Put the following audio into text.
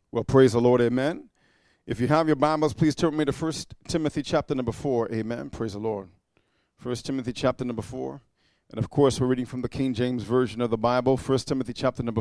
Well, praise the Lord, amen. If you have your Bibles, please turn with me to 1 Timothy chapter number 4, amen. Praise the Lord. 1 Timothy chapter number 4. And of course, we're reading from the King James Version of the Bible, 1 Timothy chapter number